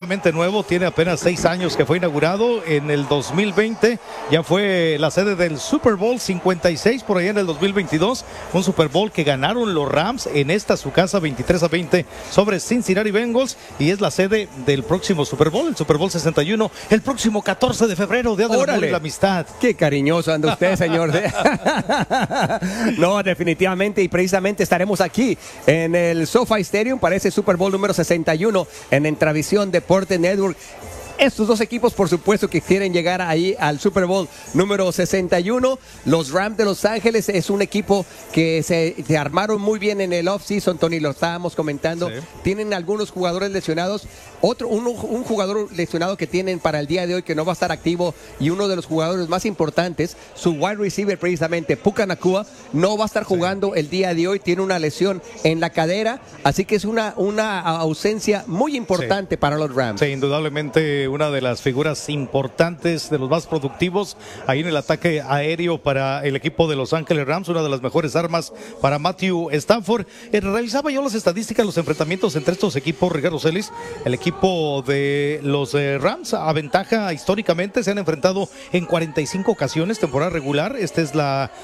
totalmente nuevo, tiene apenas 6 años que fue inaugurado. En el 2020 ya fue la sede del Super Bowl 56, por ahí en el 2022, un Super Bowl que ganaron los Rams en esta su casa 23-20 sobre Cincinnati Bengals, y es la sede del próximo Super Bowl, el Super Bowl 61, el próximo 14 de febrero, Día del Amor y la Amistad. Qué cariñoso anda usted, señor. No, definitivamente, y precisamente estaremos aquí en el SoFi Stadium para ese Super Bowl número 61 en Entravisión Deporte Network. Estos dos equipos, por supuesto, que quieren llegar ahí al Super Bowl número 61. Los Rams de Los Ángeles es un equipo que se armaron muy bien en el off-season, Tony, lo estábamos comentando. Sí. Tienen algunos jugadores lesionados. Un jugador lesionado que tienen para el día de hoy que no va a estar activo, y uno de los jugadores más importantes, su wide receiver precisamente, Puka Nacua, no va a estar jugando el día de hoy. Tiene una lesión en la cadera, así que es una ausencia muy importante para los Rams. Sí, indudablemente una de las figuras importantes, de los más productivos ahí en el ataque aéreo para el equipo de Los Ángeles Rams, una de las mejores armas para Matthew Stafford. Revisaba yo las estadísticas, los enfrentamientos entre estos equipos, Ricardo Celis. El equipo de los Rams aventaja históricamente, se han enfrentado en 45 ocasiones, temporada regular. Este es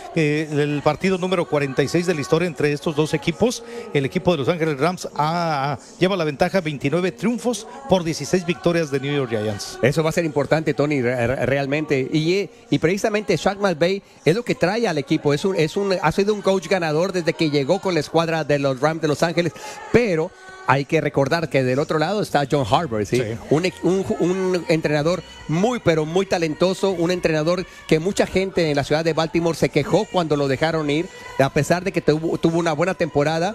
el partido número 46 de la historia entre estos dos equipos. El equipo de Los Ángeles Rams lleva la ventaja, 29 triunfos por 16 victorias de New York Giants. Eso va a ser importante, Tony, realmente. Y precisamente Sean McVay es lo que trae al equipo. Ha sido un coach ganador desde que llegó con la escuadra de los Rams de Los Ángeles, pero hay que recordar que del otro lado está John Harbaugh, ¿sí? Sí. Un entrenador muy, pero muy talentoso, un entrenador que mucha gente en la ciudad de Baltimore se quejó cuando lo dejaron ir, a pesar de que tuvo una buena temporada,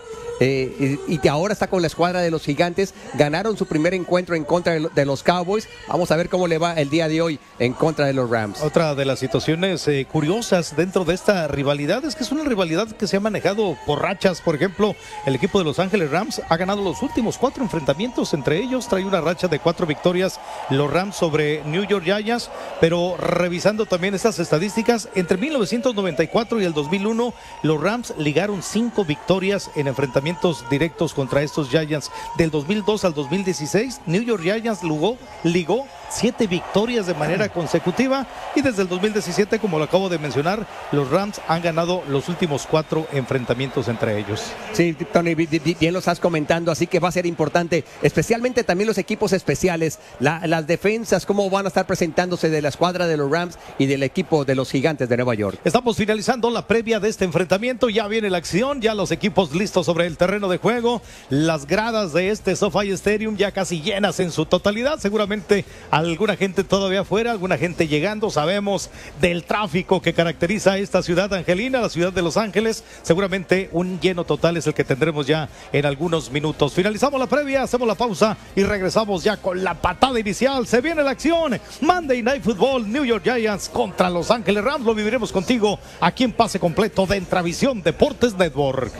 y que ahora está con la escuadra de los Gigantes. Ganaron su primer encuentro en contra de los Cowboys. Vamos a ver cómo le va el día de hoy en contra de los Rams. Otra de las situaciones curiosas dentro de esta rivalidad es que es una rivalidad que se ha manejado por rachas. Por ejemplo, el equipo de Los Ángeles Rams ha ganado los últimos 4 enfrentamientos entre ellos, trae una racha de 4 victorias los Rams sobre New York Giants. Pero revisando también estas estadísticas, entre 1994 y el 2001 los Rams ligaron 5 victorias en enfrentamientos directos contra estos Giants. Del 2002 al 2016 New York Giants ligó 7 victorias de manera consecutiva, y desde el 2017, como lo acabo de mencionar, los Rams han ganado los últimos 4 enfrentamientos entre ellos. Sí, Tony, bien lo estás comentando, así que va a ser importante, especialmente también los equipos especiales, las defensas, cómo van a estar presentándose de la escuadra de los Rams y del equipo de los Gigantes de Nueva York. Estamos finalizando la previa de este enfrentamiento, ya viene la acción, ya los equipos listos sobre el terreno de juego, las gradas de este SoFi Stadium ya casi llenas en su totalidad, seguramente alguna gente todavía afuera, alguna gente llegando. Sabemos del tráfico que caracteriza esta ciudad angelina, la ciudad de Los Ángeles. Seguramente un lleno total es el que tendremos ya en algunos minutos. Finalizamos la previa, hacemos la pausa y regresamos ya con la patada inicial. Se viene la acción, Monday Night Football, New York Giants contra Los Ángeles Rams. Lo viviremos contigo aquí en Pase Completo de Entravisión Deportes Network.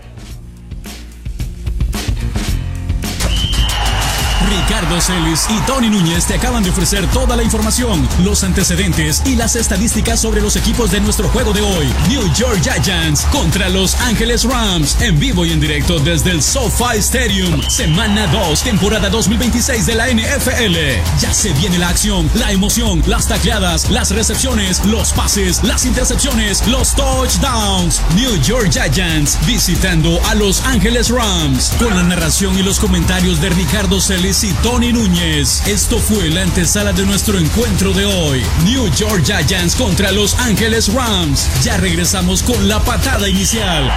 Ricardo Celis y Tony Núñez te acaban de ofrecer toda la información, los antecedentes y las estadísticas sobre los equipos de nuestro juego de hoy. New York Giants contra Los Ángeles Rams, en vivo y en directo desde el SoFi Stadium. Semana 2, temporada 2026 de la NFL. Ya se viene la acción, la emoción, las tacleadas, las recepciones, los pases, las intercepciones, los touchdowns. New York Giants visitando a Los Ángeles Rams, con la narración y los comentarios de Ricardo Celis y Tony Núñez. Esto fue la antesala de nuestro encuentro de hoy. New York Giants contra Los Ángeles Rams. Ya regresamos con la patada inicial.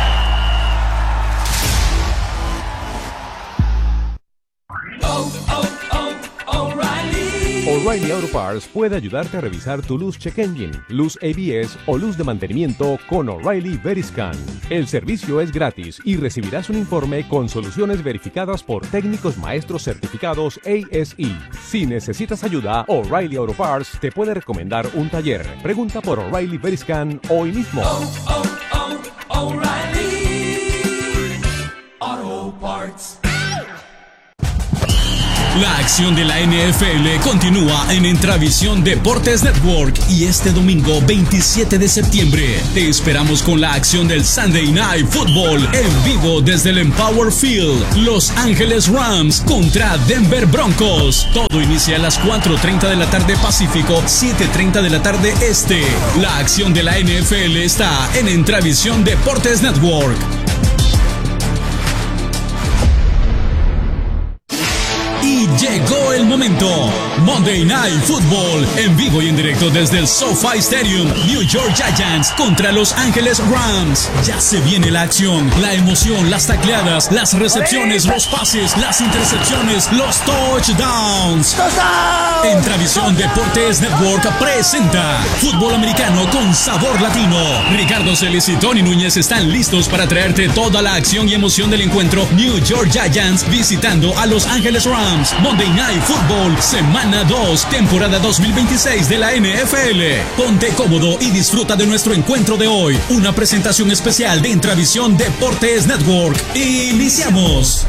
O'Reilly Auto Parts puede ayudarte a revisar tu luz check engine, luz ABS o luz de mantenimiento con O'Reilly Veriscan. El servicio es gratis y recibirás un informe con soluciones verificadas por técnicos maestros certificados ASE. Si necesitas ayuda, O'Reilly Auto Parts te puede recomendar un taller. Pregunta por O'Reilly Veriscan hoy mismo. O'Reilly Auto Parts. La acción de la NFL continúa en Entravisión Deportes Network y este domingo 27 de septiembre te esperamos con la acción del Sunday Night Football en vivo desde el Empower Field. Los Ángeles Rams contra Denver Broncos. Todo inicia a las 4:30 de la tarde Pacífico, 7:30 de la tarde Este. La acción de la NFL está en Entravisión Deportes Network. Y llegó el momento. Monday Night Football en vivo y en directo desde el SoFi Stadium. New York Giants contra Los Ángeles Rams. Ya se viene la acción, la emoción, las tacleadas, las recepciones, los pases, las intercepciones, los touchdowns. Entravisión Deportes Network presenta Fútbol Americano con Sabor Latino. Ricardo Celis y Tony Núñez están listos para traerte toda la acción y emoción del encuentro New York Giants visitando a Los Ángeles Rams. Monday Night Football, semana 2, temporada 2026 de la NFL. Ponte cómodo y disfruta de nuestro encuentro de hoy. Una presentación especial de Entravisión Deportes Network. ¡Iniciamos!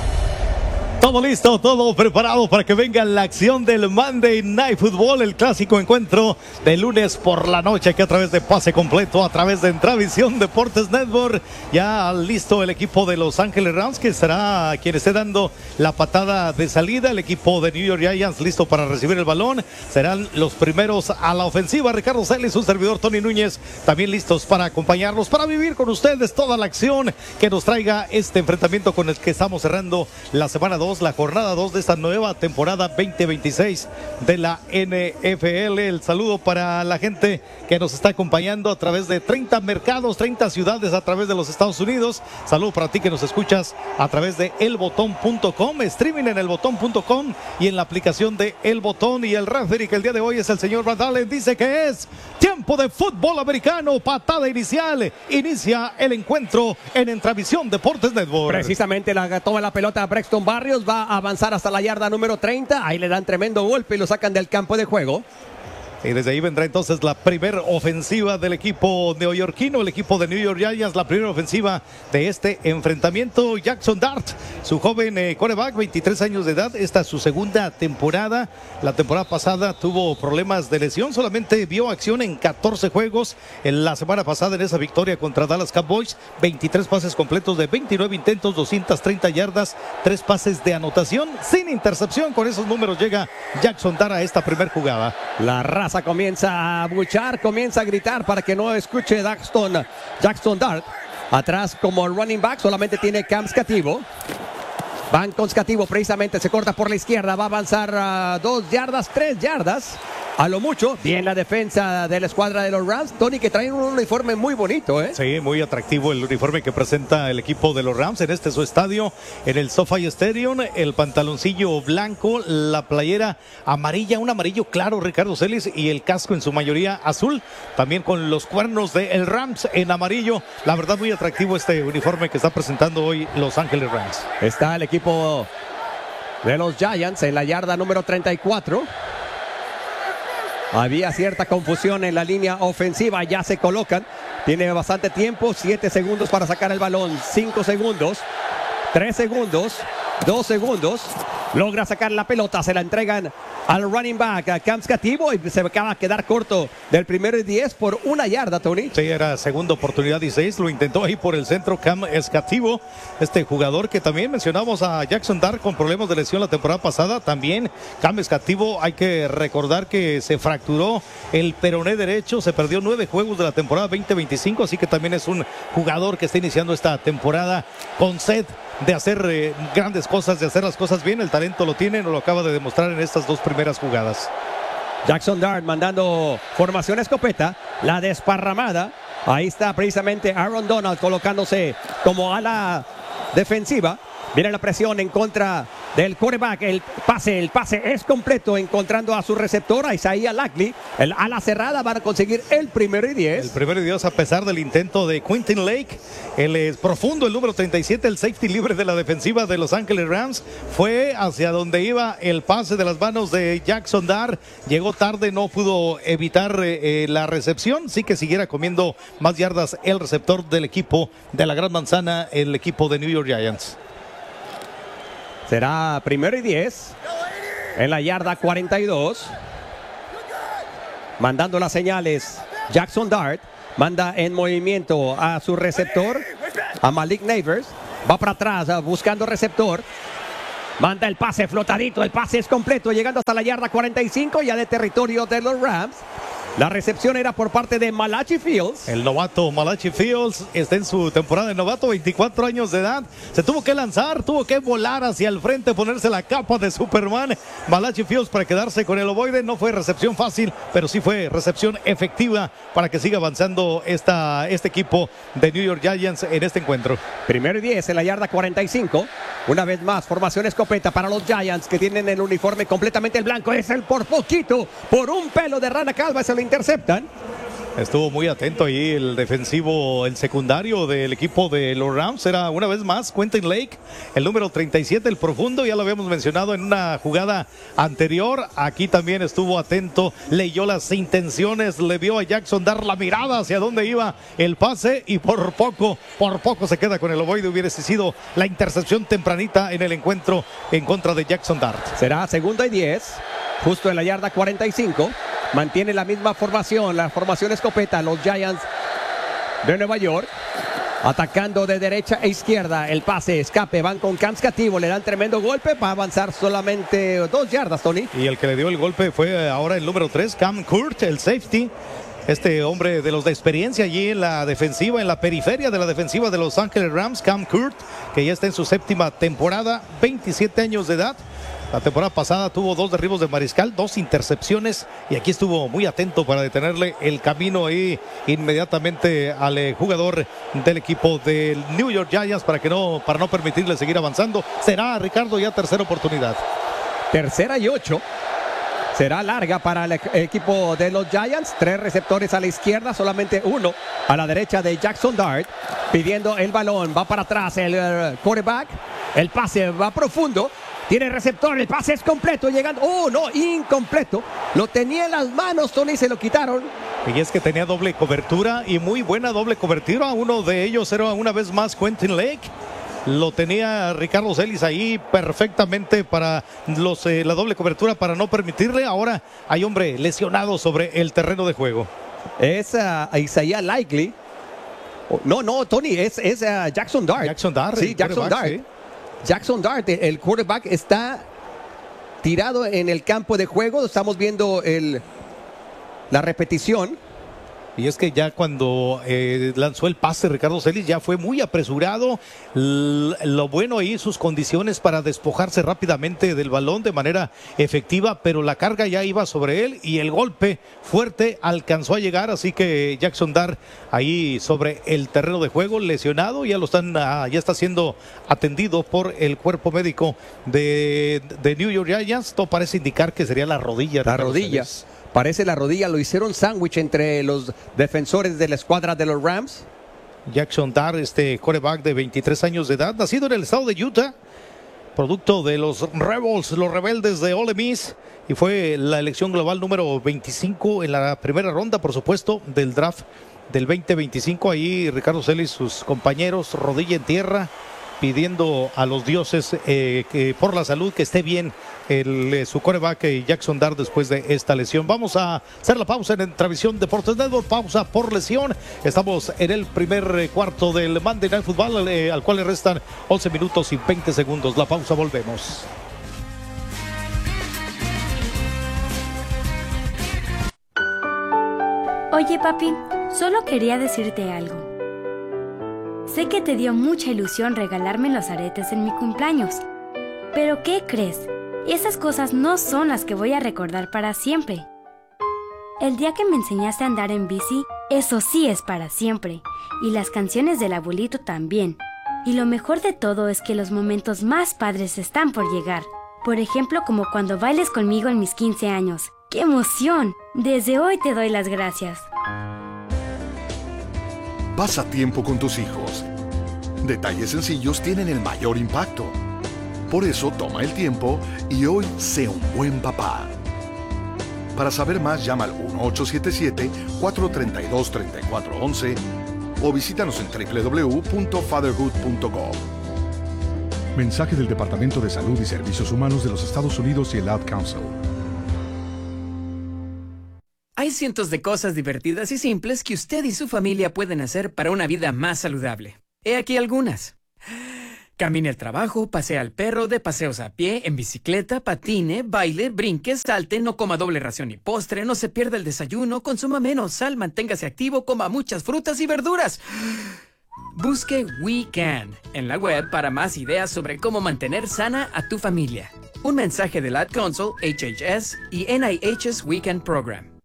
Todo listo, todo preparado para que venga la acción del Monday Night Football, el clásico encuentro de lunes por la noche, que a través de pase completo, a través de Entravisión Deportes Network, ya listo el equipo de Los Ángeles Rams, que será quien esté dando la patada de salida. El equipo de New York Giants listo para recibir el balón, serán los primeros a la ofensiva. Ricardo Celis, su servidor Tony Núñez, también listos para acompañarlos, para vivir con ustedes toda la acción que nos traiga este enfrentamiento con el que estamos cerrando la semana 2, la jornada 2 de esta nueva temporada 2026 de la NFL. El saludo para la gente que nos está acompañando a través de 30 mercados, 30 ciudades a través de los Estados Unidos. Saludo para ti que nos escuchas a través de elbotón.com, streaming en elbotón.com y en la aplicación de El Botón. Y el referee que el día de hoy es el señor Brad Allen, dice que es tiempo de fútbol americano, patada inicial, inicia el encuentro en Entravisión Deportes Network. Precisamente toma la pelota Braxton Barrios, va a avanzar hasta la yarda número 30, ahí le dan tremendo golpe y lo sacan del campo de juego. Y desde ahí vendrá entonces la primera ofensiva del equipo neoyorquino, el equipo de New York Giants, la primera ofensiva de este enfrentamiento. Jackson Dart, su joven quarterback, 23 años de edad, esta es su segunda temporada. La temporada pasada tuvo problemas de lesión, solamente vio acción en 14 juegos. En la semana pasada en esa victoria contra Dallas Cowboys, 23 pases completos de 29 intentos, 230 yardas, 3 pases de anotación, sin intercepción. Con esos números llega Jackson Dart a esta primera jugada. La raza comienza a buchar, comienza a gritar para que no escuche Jackson Dart. Atrás como running back solamente tiene Cam Scativo. Van con Scativo, precisamente se corta por la izquierda, va a avanzar 2 yardas, 3 yardas. A lo mucho, bien la defensa de la escuadra de los Rams. Tony, que trae un uniforme muy bonito, ¿eh? Sí, muy atractivo el uniforme que presenta el equipo de los Rams en este su estadio, en el SoFi Stadium. El pantaloncillo blanco, la playera amarilla, un amarillo claro, Ricardo Celis, y el casco en su mayoría azul, también con los cuernos del Rams en amarillo. La verdad, muy atractivo este uniforme que está presentando hoy Los Ángeles Rams. Está el equipo de los Giants en la yarda número 34. Había cierta confusión en la línea ofensiva, ya se colocan. Tiene bastante tiempo, 7 segundos para sacar el balón, 5 segundos, 3 segundos, 2 segundos. Logra sacar la pelota, se la entregan al running back, a Cam Scativo, y se acaba de quedar corto del primero y 10 por 1 yarda, Tony. Sí, era segunda oportunidad y 6, lo intentó ahí por el centro Cam Scativo, este jugador que también mencionamos a Jackson Dart con problemas de lesión la temporada pasada. También Cam Scativo, hay que recordar que se fracturó el peroné derecho, se perdió 9 juegos de la temporada 2025, así que también es un jugador que está iniciando esta temporada con sed de hacer grandes cosas, de hacer las cosas bien. El talento lo tiene, nos lo acaba de demostrar en estas 2 primeras jugadas. Jackson Dart mandando formación escopeta, la desparramada. Ahí está precisamente Aaron Donald colocándose como ala defensiva. Viene la presión en contra del quarterback. El pase es completo, encontrando a su receptor, a Isaiah Likely. El ala cerrada, van a conseguir el primero y 10. El primero y 10 a pesar del intento de Quentin Lake. El profundo, el número 37, el safety libre de la defensiva de Los Ángeles Rams. Fue hacia donde iba el pase de las manos de Jackson Dart. Llegó tarde, no pudo evitar la recepción. Sí que siguiera comiendo más yardas el receptor del equipo de la Gran Manzana, el equipo de New York Giants. Será primero y 10 En la yarda 42. Mandando las señales. Jackson Dart manda en movimiento a su receptor, a Malik Neighbors. Va para atrás buscando receptor. Manda el pase flotadito. El pase es completo, llegando hasta la yarda 45, ya de territorio de los Rams. La recepción era por parte de Malachi Fields. El novato Malachi Fields está en su temporada de novato, 24 años de edad. Se tuvo que lanzar, tuvo que volar hacia el frente, ponerse la capa de Superman. Malachi Fields para quedarse con el ovoide. No fue recepción fácil, pero sí fue recepción efectiva para que siga avanzando este equipo de New York Giants en este encuentro. 1º y 10 en la yarda 45. Una vez más, formación escopeta para los Giants, que tienen el uniforme completamente el blanco. Es el por poquito, por un pelo de rana calva, se lo interceptan. Estuvo muy atento ahí el defensivo, el secundario del equipo de los Rams. Era una vez más Quentin Lake, el número 37, el profundo. Ya lo habíamos mencionado en una jugada anterior. Aquí también estuvo atento, leyó las intenciones, le vio a Jackson dar la mirada hacia dónde iba el pase y por poco se queda con el ovoide. Hubiese sido la intercepción tempranita en el encuentro en contra de Jackson Dart. Será 2º y 10, justo en la yarda 45. Mantiene la misma formación, la formación escopeta, los Giants de Nueva York. Atacando de derecha e izquierda, el pase, escape, van con Cam Scativo, le dan tremendo golpe para avanzar solamente 2 yardas, Tony. Y el que le dio el golpe fue ahora el número 3, Cam Kurt, el safety. Este hombre de los de experiencia allí en la defensiva, en la periferia de la defensiva de Los Ángeles Rams, Cam Kurt, que ya está en su 7ª temporada, 27 años de edad. La temporada pasada tuvo 2 derribos de mariscal, 2 intercepciones y aquí estuvo muy atento para detenerle el camino ahí inmediatamente al jugador del equipo del New York Giants para no permitirle seguir avanzando. Será, Ricardo, ya 3ª oportunidad. 3ª y 8. Será larga para el equipo de los Giants. 3 receptores a la izquierda, solamente 1 a la derecha de Jackson Dart. Pidiendo el balón, va para atrás el quarterback. El pase va profundo. Tiene receptor, el pase es completo, llegando. ¡Oh, no! Incompleto. Lo tenía en las manos, Tony, se lo quitaron. Y es que tenía doble cobertura y muy buena doble cobertura. Uno de ellos era una vez más Quentin Lake. Lo tenía Ricardo Celis ahí perfectamente para la doble cobertura para no permitirle. Ahora hay hombre lesionado sobre el terreno de juego. Es Isaiah Likely. No, Tony, es Jackson Dart. Jackson Dart. Sí, Jackson Dart. Sí. Jackson Dart, el quarterback, está tirado en el campo de juego. Estamos viendo la repetición. Y es que ya cuando lanzó el pase Ricardo Celis ya fue muy apresurado. Lo bueno ahí, sus condiciones para despojarse rápidamente del balón de manera efectiva, pero la carga ya iba sobre él y el golpe fuerte alcanzó a llegar, así que Jackson Dart ahí sobre el terreno de juego, lesionado, ya está siendo atendido por el cuerpo médico de New York Giants. Todo parece indicar que sería la rodilla. La rodilla. Celis. Parece la rodilla, lo hicieron sándwich entre los defensores de la escuadra de los Rams. Jackson Dart, quarterback de 23 años de edad, nacido en el estado de Utah, producto de los Rebels, los rebeldes de Ole Miss, y fue la elección global número 25 en la primera ronda, por supuesto, del draft del 2025. Ahí Ricardo Celis, sus compañeros, rodilla en tierra, pidiendo a los dioses que por la salud, que esté bien su quarterback Jackson Dart después de esta lesión. Vamos a hacer la pausa en Transmisión Deportes Network, pausa por lesión. Estamos en el primer cuarto del Monday Night Football, al cual le restan 11 minutos y 20 segundos. La pausa, volvemos. Oye, papi, solo quería decirte algo. Sé que te dio mucha ilusión regalarme los aretes en mi cumpleaños. Pero ¿qué crees? Esas cosas no son las que voy a recordar para siempre. El día que me enseñaste a andar en bici, eso sí es para siempre. Y las canciones del abuelito también. Y lo mejor de todo es que los momentos más padres están por llegar. Por ejemplo, como cuando bailes conmigo en mis 15 años. ¡Qué emoción! Desde hoy te doy las gracias. Pasa tiempo con tus hijos. Detalles sencillos tienen el mayor impacto. Por eso toma el tiempo y hoy sé un buen papá. Para saber más, llama al 1877-432-3411 o visítanos en www.fatherhood.gov. Mensaje del Departamento de Salud y Servicios Humanos de los Estados Unidos y el Ad Council. Hay cientos de cosas divertidas y simples que usted y su familia pueden hacer para una vida más saludable. He aquí algunas. Camine al trabajo, pasea al perro, dé paseos a pie, en bicicleta, patine, baile, brinque, salte, no coma doble ración ni postre, no se pierda el desayuno, consuma menos sal, manténgase activo, coma muchas frutas y verduras. Busque We Can en la web para más ideas sobre cómo mantener sana a tu familia. Un mensaje del Ad Council, HHS y NIH's We Can Program.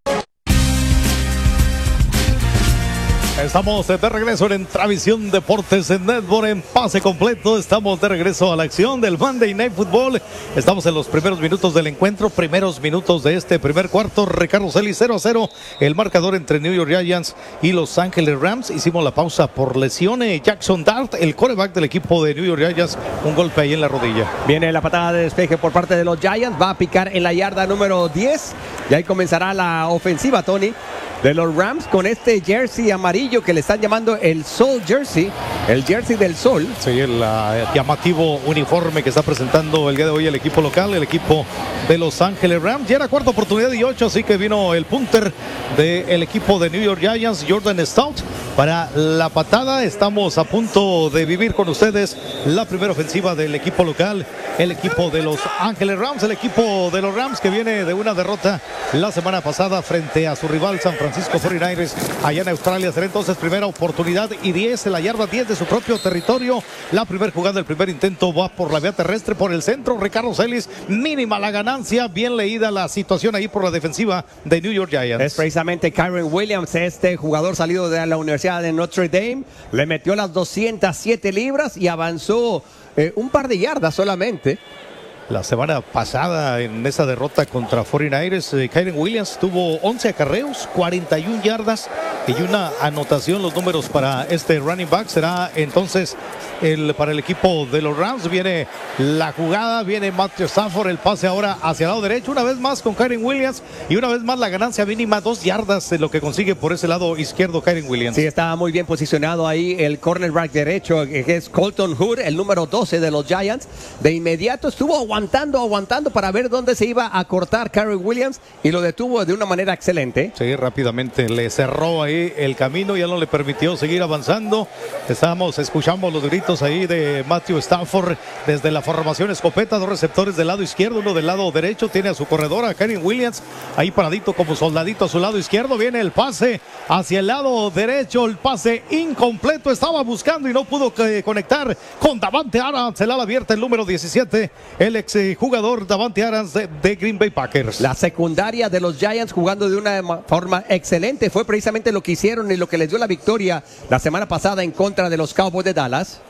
Estamos de regreso en Entravisión Deportes en Network en pase completo. Estamos de regreso a la acción del Monday Night Football. Estamos en los primeros minutos del encuentro, primeros minutos de este primer cuarto. Ricardo Celis 0-0, el marcador entre New York Giants y Los Ángeles Rams. Hicimos la pausa por lesiones. Jackson Dart, el quarterback del equipo de New York Giants, un golpe ahí en la rodilla. Viene la patada de despeje por parte de los Giants, va a picar en la yarda número 10 y ahí comenzará la ofensiva, Tony, de los Rams con este jersey amarillo que le están llamando el Sol Jersey, el jersey del sol. Sí, el llamativo uniforme que está presentando el día de hoy el equipo local, el equipo de Los Ángeles Rams. Ya era cuarta oportunidad y 8, así que vino el punter del equipo de New York Giants, Jordan Stout, para la patada. Estamos a punto de vivir con ustedes la primera ofensiva del equipo local, el equipo de Los Ángeles Rams, el equipo de los Rams que viene de una derrota la semana pasada frente a su rival San Francisco 49ers allá en Australia. Será entonces primera oportunidad y 10 en la yarda 10 de su propio territorio. La primera jugada, el primer intento va por la vía terrestre, por el centro. Ricardo Celis, mínima la ganancia, bien leída la situación ahí por la defensiva de New York Giants. Es precisamente Kyren Williams, este jugador salido de la Universidad de Notre Dame, le metió las 207 libras y avanzó un par de yardas solamente. La semana pasada en esa derrota contra 49ers, Kyren Williams tuvo 11 acarreos, 41 yardas y una anotación. Los números para este running back será entonces para el equipo de los Rams. Viene la jugada, viene Matthew Stafford, el pase ahora hacia el lado derecho, una vez más con Kyren Williams y una vez más la ganancia mínima, 2 yardas de lo que consigue por ese lado izquierdo Kyren Williams. Sí, estaba muy bien posicionado ahí el cornerback derecho, que es Colton Hood, el número 12 de los Giants. De inmediato estuvo aguantando para ver dónde se iba a cortar Kyren Williams y lo detuvo de una manera excelente. Sí, rápidamente le cerró ahí el camino, ya no le permitió seguir avanzando. Escuchamos los gritos ahí de Matthew Stafford desde la formación escopeta, 2 receptores del lado izquierdo, uno del lado derecho, tiene a su corredora Kyren Williams ahí paradito como soldadito a su lado izquierdo. Viene el pase hacia el lado derecho, el pase incompleto, estaba buscando y no pudo conectar con Davante Adams, el ala abierta, el número 17, el ex jugador Davante Adams de Green Bay Packers. La secundaria de los Giants jugando de una forma excelente fue precisamente lo que hicieron y lo que les dio la victoria la semana pasada en contra de los Cowboys de Dallas.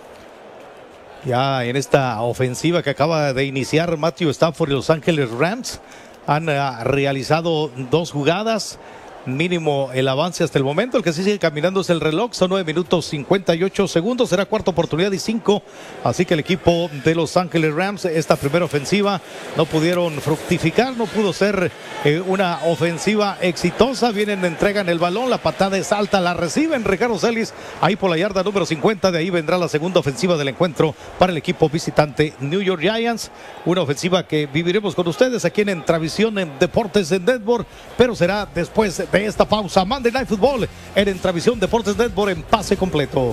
Ya en esta ofensiva que acaba de iniciar Matthew Stafford y Los Ángeles Rams han realizado 2 jugadas. Mínimo el avance hasta el momento. El que sí sigue caminando es el reloj. Son 9 minutos 58 segundos. Será cuarta oportunidad y 5. Así que el equipo de Los Ángeles Rams, esta primera ofensiva, no pudieron fructificar. No pudo ser una ofensiva exitosa. Vienen, entregan el balón. La patada es alta. La reciben Ricardo Celis ahí por la yarda número 50. De ahí vendrá la segunda ofensiva del encuentro para el equipo visitante New York Giants. Una ofensiva que viviremos con ustedes aquí en Entravisión en Deportes en Network. Pero será después de esta pausa. Monday Night Football en Entravisión Deportes Network en pase completo.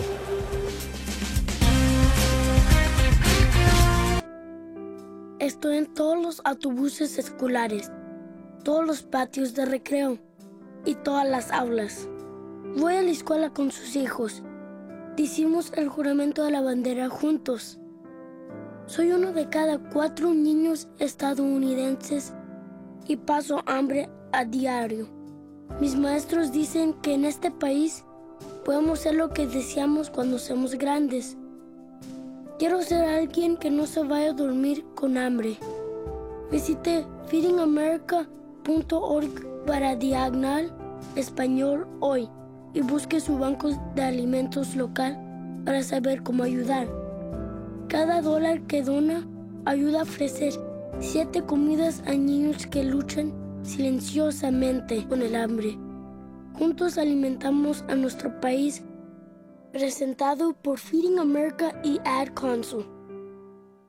Estoy en todos los autobuses escolares, todos los patios de recreo y todas las aulas. Voy a la escuela con sus hijos. Hicimos el juramento de la bandera juntos. Soy uno de cada 4 niños estadounidenses y paso hambre a diario. Mis maestros dicen que en este país podemos ser lo que deseamos cuando seamos grandes. Quiero ser alguien que no se vaya a dormir con hambre. Visite feedingamerica.org para /español hoy y busque su banco de alimentos local para saber cómo ayudar. Cada dólar que dona ayuda a ofrecer 7 comidas a niños que luchan silenciosamente con el hambre. Juntos alimentamos a nuestro país. Presentado por Feeding America y Ad Council.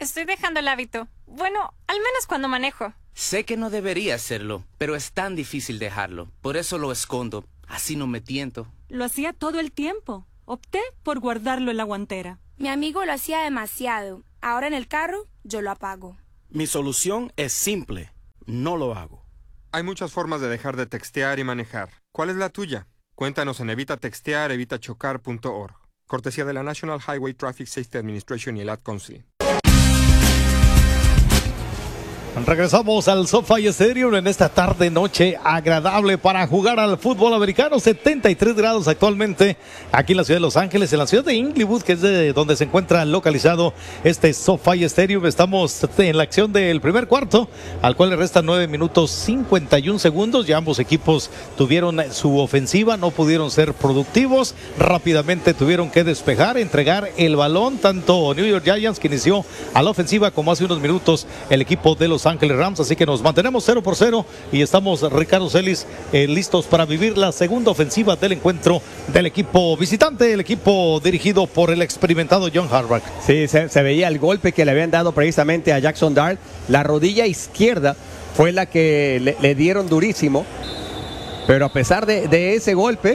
Estoy dejando el hábito. Bueno, al menos cuando manejo. Sé que no debería hacerlo, pero es tan difícil dejarlo. Por eso lo escondo. Así no me tiento. Lo hacía todo el tiempo. Opté por guardarlo en la guantera. Mi amigo lo hacía demasiado. Ahora en el carro, yo lo apago. Mi solución es simple. No lo hago. Hay muchas formas de dejar de textear y manejar. ¿Cuál es la tuya? Cuéntanos en evitatextear.evitachocar.org. Cortesía de la National Highway Traffic Safety Administration y el Ad Council. Regresamos al SoFi Stadium en esta tarde noche agradable para jugar al fútbol americano. 73 grados actualmente aquí en la ciudad de Los Ángeles, en la ciudad de Inglewood, que es de donde se encuentra localizado este SoFi Stadium. Estamos en la acción del primer cuarto, al cual le restan 9 minutos 51 segundos. Ya ambos equipos tuvieron su ofensiva, no pudieron ser productivos. Rápidamente tuvieron que despejar, entregar el balón, tanto New York Giants, que inició a la ofensiva, como hace unos minutos el equipo de Los Ángeles Rams. Así que nos mantenemos 0-0 y estamos, Ricardo Celis, listos para vivir la segunda ofensiva del encuentro del equipo visitante, el equipo dirigido por el experimentado John Harbaugh. Sí, se veía el golpe que le habían dado precisamente a Jackson Dart. La rodilla izquierda fue la que le dieron durísimo, pero a pesar de ese golpe,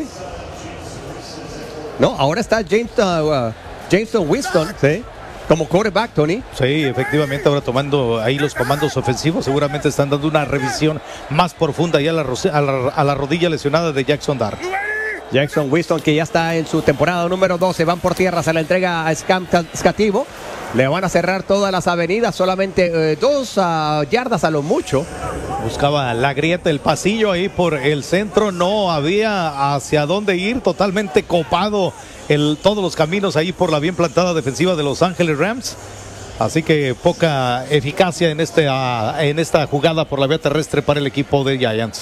no, ahora está Jameson Winston, ¿sí?, como quarterback, Tony. Sí, efectivamente, ahora tomando ahí los comandos ofensivos. Seguramente están dando una revisión más profunda ya a la rodilla lesionada de Jackson Dart. Jackson Winston, que ya está en su temporada número 12, van por tierra, se la entrega a Scativo. Le van a cerrar todas las avenidas, solamente 2 yardas a lo mucho. Buscaba la grieta, el pasillo ahí por el centro, no había hacia dónde ir, totalmente copado todos los caminos ahí por la bien plantada defensiva de Los Ángeles Rams. Así que poca eficacia en esta jugada por la vía terrestre para el equipo de Giants.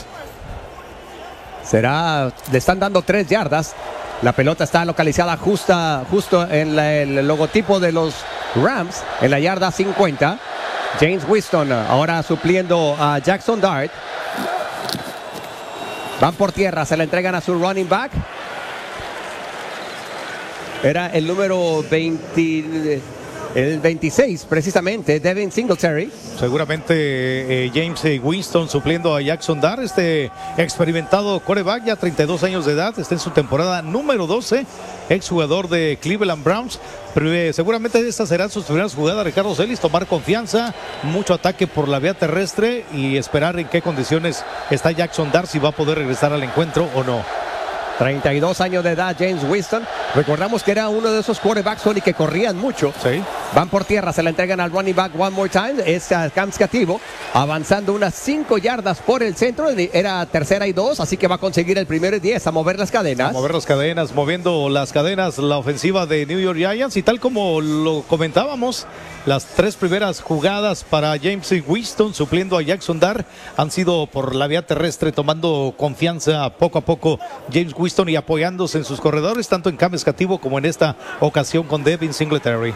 Le están dando 3 yardas. La pelota está localizada justo en el logotipo de los Rams, en la yarda 50. James Winston ahora supliendo a Jackson Dart. Van por tierra, se la entregan a su running back. Era el número 26 precisamente, Devin Singletary. Seguramente James Winston supliendo a Jackson Dart, este experimentado quarterback, ya 32 años de edad, está en su temporada número 12, exjugador de Cleveland Browns. Pero, seguramente estas serán sus primeras jugadas, Ricardo Celis, tomar confianza, mucho ataque por la vía terrestre y esperar en qué condiciones está Jackson Dart, si va a poder regresar al encuentro o no. 32 años de edad, James Winston. Recordamos que era uno de esos quarterbacks, Sony, que corrían mucho. Sí. Van por tierra, se la entregan al running back one more time. Es Cam Scativo, avanzando unas 5 yardas por el centro. Era 3rd y 2, así que va a conseguir el 1º y 10 a mover las cadenas. Moviendo las cadenas, la ofensiva de New York Giants. Y tal como lo comentábamos, las 3 primeras jugadas para James Winston supliendo a Jackson Dart han sido por la vía terrestre, tomando confianza poco a poco James Winston y apoyándose en sus corredores, tanto en Cam Scativo como en esta ocasión con Devin Singletary.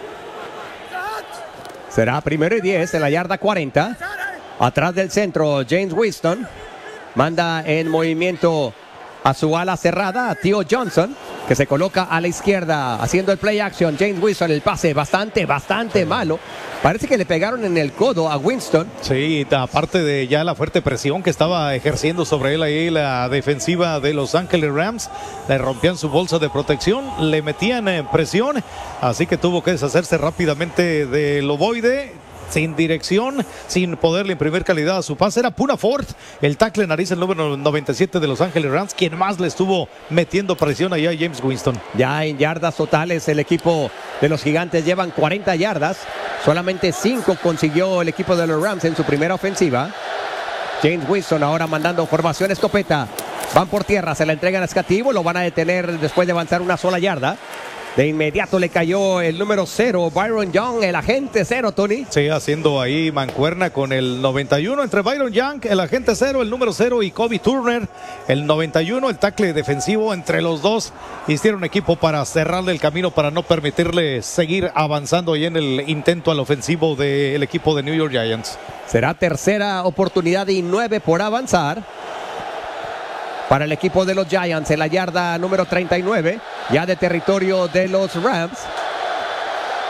Será 1º y 10 en la yarda 40. Atrás del centro, James Winston manda en movimiento a su ala cerrada, a Theo Johnson, que se coloca a la izquierda haciendo el play action. James Winston, el pase bastante malo. Parece que le pegaron en el codo a Winston. Sí, aparte de ya la fuerte presión que estaba ejerciendo sobre él ahí la defensiva de Los Ángeles Rams, le rompían su bolsa de protección, le metían en presión, así que tuvo que deshacerse rápidamente del ovoide. Sin dirección, sin poderle imprimir calidad a su pase. Era Puna Ford, el tackle nariz, el número 97 de Los Ángeles Rams, quien más le estuvo metiendo presión allá a James Winston. Ya en yardas totales, el equipo de los Gigantes llevan 40 yardas. Solamente 5 consiguió el equipo de los Rams en su primera ofensiva. James Winston ahora mandando formación escopeta. Van por tierra, se la entregan a Scativo, lo van a detener después de avanzar una sola yarda. De inmediato le cayó el número 0, Byron Young, el agente 0, Tony. Sí, haciendo ahí mancuerna con el 91 entre Byron Young, el agente 0, el número 0, y Kobe Turner, el 91, el tackle defensivo. Entre los dos hicieron equipo para cerrarle el camino, para no permitirle seguir avanzando ahí en el intento al ofensivo del equipo de New York Giants. Será tercera oportunidad y 9 por avanzar para el equipo de los Giants en la yarda número 39, ya de territorio de los Rams.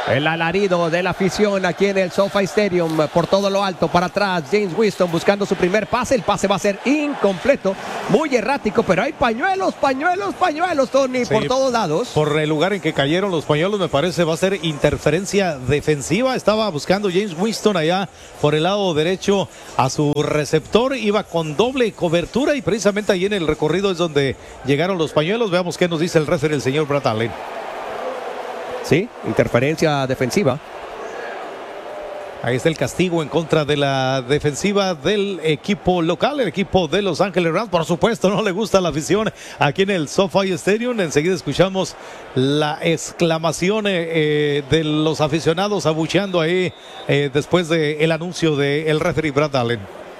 El alarido de la afición aquí en el SoFi Stadium por todo lo alto, para atrás, James Winston buscando su primer pase. El pase va a ser incompleto, muy errático, pero hay pañuelos, Tony, sí, por todos lados. Por el lugar en que cayeron los pañuelos, me parece va a ser interferencia defensiva. Estaba buscando James Winston allá por el lado derecho a su receptor, iba con doble cobertura y precisamente ahí en el recorrido es donde llegaron los pañuelos. Veamos qué nos dice el referee, el señor Brad Allen. Sí, interferencia defensiva. Ahí está el castigo en contra de la defensiva del equipo local, el equipo de Los Ángeles Rams. Por supuesto, no le gusta la afición aquí en el SoFi Stadium. Enseguida escuchamos la exclamación de los aficionados abucheando ahí después del anuncio del referee Brad Allen.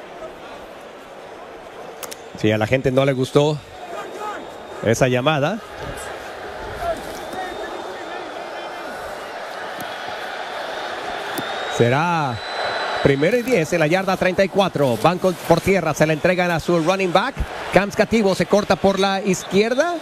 Sí, a la gente no le gustó esa llamada. Será 1º y 10 en la yarda 34. Van por tierra, se la entregan a su running back. Camps Cativo se corta por la izquierda,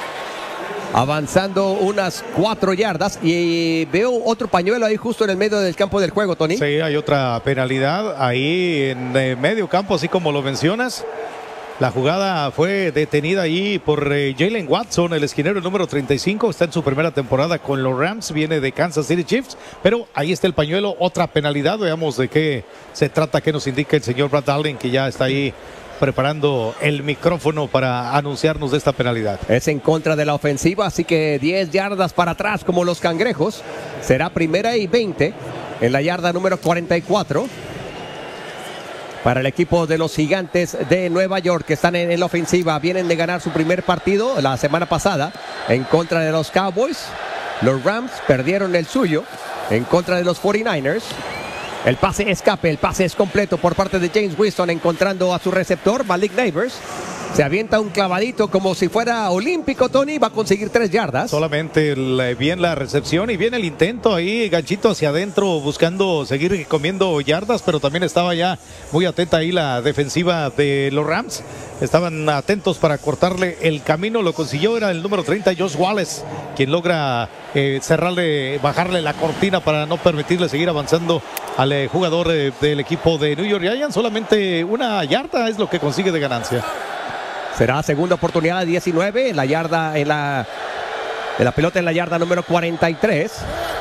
avanzando unas 4 yardas. Y veo otro pañuelo ahí justo en el medio del campo del juego, Tony. Sí, hay otra penalidad ahí en medio campo, así como lo mencionas. La jugada fue detenida ahí por Jalen Watson, el esquinero número 35. Está en su primera temporada con los Rams, viene de Kansas City Chiefs. Pero ahí está el pañuelo, otra penalidad. Veamos de qué se trata, qué nos indica el señor Brad Allen, que ya está ahí preparando el micrófono para anunciarnos de esta penalidad. Es en contra de la ofensiva, así que 10 yardas para atrás como los cangrejos. Será 1ª y 20 en la yarda número 44. Para el equipo de los Gigantes de Nueva York, que están en la ofensiva. Vienen de ganar su primer partido la semana pasada en contra de los Cowboys. Los Rams perdieron el suyo en contra de los 49ers. El pase escape, el pase es completo por parte de James Winston, encontrando a su receptor, Malik Neighbors. Se avienta un clavadito como si fuera olímpico, Tony. Va a conseguir 3 yardas. Solamente bien la recepción y bien el intento ahí, ganchito hacia adentro, buscando seguir comiendo yardas, pero también estaba ya muy atenta ahí la defensiva de los Rams. Estaban atentos para cortarle el camino. Lo consiguió, era el número 30, Josh Wallace, quien logra bajarle la cortina para no permitirle seguir avanzando al jugador del equipo de New York Giants. Solamente 1 yarda es lo que consigue de ganancia. Será segunda oportunidad, 19 en la yarda, en la pelota en la yarda número 43.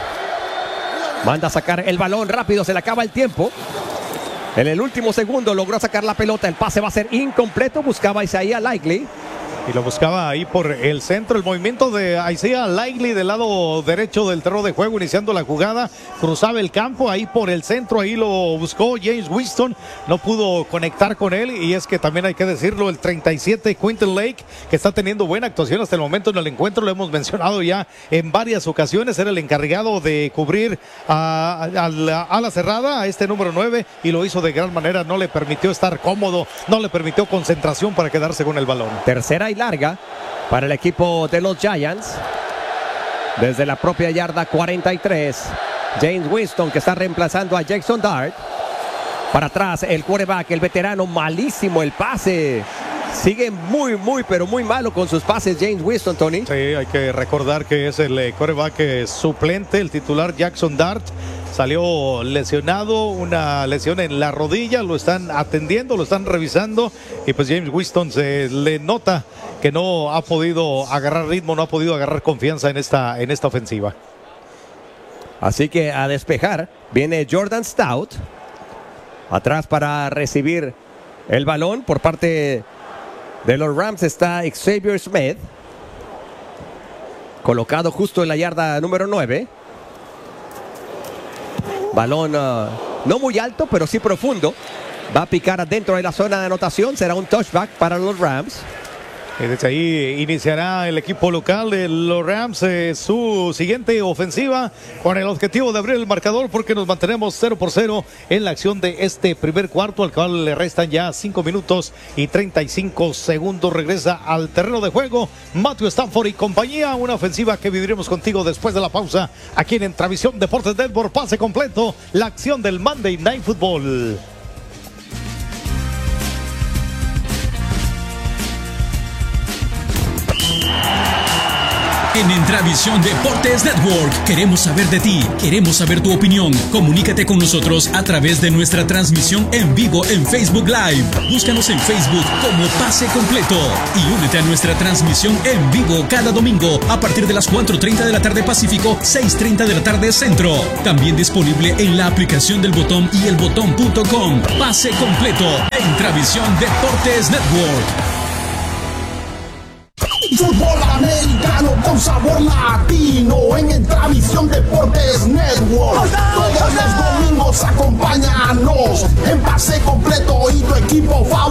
Manda a sacar el balón rápido, se le acaba el tiempo. En el último segundo logró sacar la pelota, el pase va a ser incompleto. Buscaba a Isaiah Likely. Y lo buscaba ahí por el centro. El movimiento de Isaiah Likely del lado derecho del terreno de juego, iniciando la jugada. Cruzaba el campo ahí por el centro. Ahí lo buscó James Winston. No pudo conectar con él. Y es que también hay que decirlo, el 37, Quinton Lake, que está teniendo buena actuación hasta el momento en el encuentro. Lo hemos mencionado ya en varias ocasiones. Era el encargado de cubrir a la cerrada, a este número 9. Y lo hizo de gran manera. No le permitió estar cómodo. No le permitió concentración para quedarse con el balón. Tercera y larga para el equipo de los Giants. Desde la propia yarda 43. James Winston, que está reemplazando a Jackson Dart. Para atrás el quarterback, el veterano. Malísimo el pase. Sigue pero muy malo con sus pases James Winston, Tony. Sí, hay que recordar que es el quarterback suplente, el titular Jackson Dart. Salió lesionado, una lesión en la rodilla, lo están atendiendo, lo están revisando y pues James Winston se le nota que no ha podido agarrar ritmo, no ha podido agarrar confianza en esta ofensiva. Así que a despejar viene Jordan Stout atrás para recibir el balón. Por parte de los Rams está Xavier Smith, colocado justo en la yarda número 9. Balón no muy alto, pero sí profundo. Va a picar adentro de la zona de anotación. Será un touchback para los Rams. Y desde ahí iniciará el equipo local de los Rams su siguiente ofensiva con el objetivo de abrir el marcador, porque nos mantenemos 0-0 en la acción de este primer cuarto, al cual le restan ya 5 minutos y 35 segundos. Regresa al terreno de juego Matthew Stafford y compañía. Una ofensiva que viviremos contigo después de la pausa aquí en Entravisión Deportes Network. Pase completo, la acción del Monday Night Football. En Entravisión Deportes Network queremos saber de ti, queremos saber tu opinión. Comunícate con nosotros a través de nuestra transmisión en vivo en Facebook Live. Búscanos en Facebook como Pase Completo y únete a nuestra transmisión en vivo cada domingo a partir de las 4:30 de la tarde Pacífico, 6:30 de la tarde Centro. También disponible en la aplicación del Botón y elbotón.com. Pase Completo. Entravisión Deportes Network. Fútbol americano con sabor latino en Entravisión Deportes Network. Todos los domingos acompáñanos en Pase Completo y tu equipo favorito.